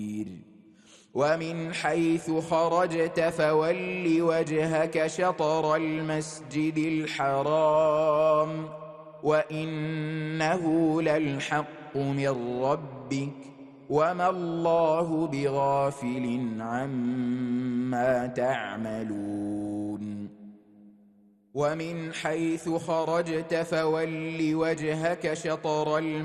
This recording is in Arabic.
ومن حيث خرجت فول وجهك شطر المسجد الحرام وإنه للحق من ربك وما الله بغافل عما تعملون ومن حيث خرجت فول وجهك شطر